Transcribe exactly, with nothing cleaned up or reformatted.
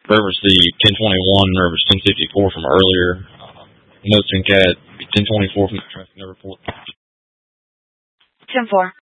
reference the ten twenty-one, reference ten fifty-four from earlier. Uh, notes in C A D ten twenty-four from the traffic number four. ten four.